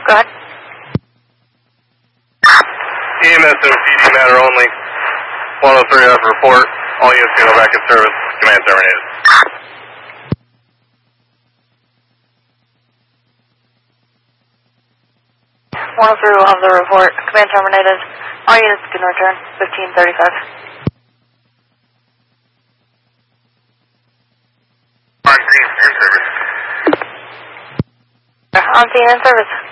Go ahead. EMS and PD matter only. 103 have report. All units can go back in service. Command terminated. 103 will have the report. Command terminated. All units can return. 1535. On scene in service. On scene in service.